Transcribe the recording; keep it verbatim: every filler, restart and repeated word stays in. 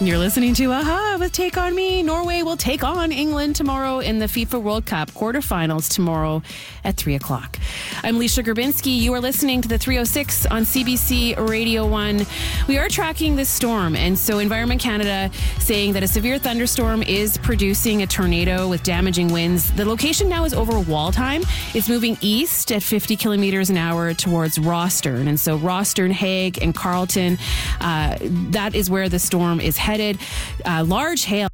You're listening to Aha with Take On Me. Norway will take on England tomorrow in the FIFA World Cup quarterfinals tomorrow at three o'clock. I'm Leisha Grabinski. You are listening to the three oh six on C B C Radio one. We are tracking this storm, and so Environment Canada saying that a severe thunderstorm is producing a tornado with damaging winds. The location now is over Waldheim. It's moving east at fifty kilometers an hour towards Rostern. And so Rostern, Hague, and Carleton, uh, that is where the storm is headed. Uh, large hail.